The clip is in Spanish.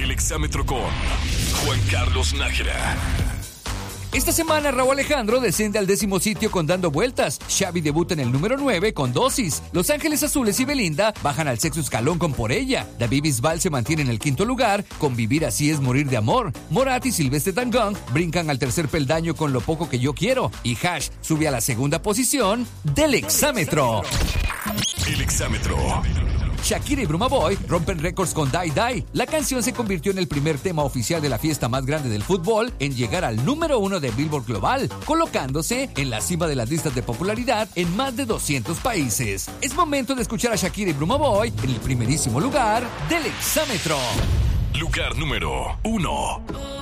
El Exámetro con Juan Carlos Nájera. Esta semana Rauw Alejandro desciende al 10º sitio con Dando Vueltas. Xavi debuta en el número 9 con Dosis. Los Ángeles Azules y Belinda bajan al 6º escalón con Por Ella. David Bisbal se mantiene en el 5º lugar con Vivir Así Es Morir de Amor. Morat y Silvestre Dangond brincan al 3er peldaño con Lo Poco Que Yo Quiero. Y Hash sube a la 2ª posición del Exámetro. El Exámetro. Shakira y Bruma Boy rompen récords con Die Die. La canción se convirtió en el primer tema oficial de la fiesta más grande del fútbol en llegar al número 1 de Billboard Global, colocándose en la cima de las listas de popularidad en más de 200 países. Es momento de escuchar a Shakira y Bruma Boy en el primerísimo lugar del Exámetro. Lugar número 1.